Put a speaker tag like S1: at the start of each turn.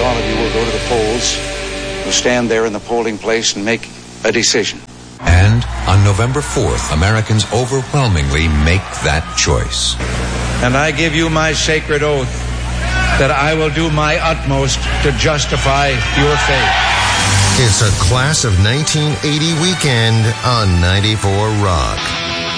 S1: all of you will go to the polls. You'll stand there in the polling place and make a decision.
S2: And on November 4th, Americans overwhelmingly make that choice.
S1: And I give you my sacred oath that I will do my utmost to justify your faith.
S3: It's a Class of 1980 weekend on 94 Rock.